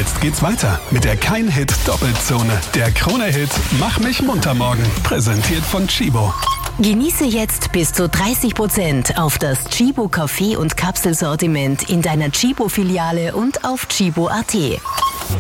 Jetzt geht's weiter mit der Kein-Hit-Doppelzone. Der Krone-Hit Mach mich munter morgen. Präsentiert von Tchibo. Genieße jetzt bis zu 30% auf das Tchibo Kaffee- und Kapselsortiment in deiner Tchibo-Filiale und auf tchibo.at.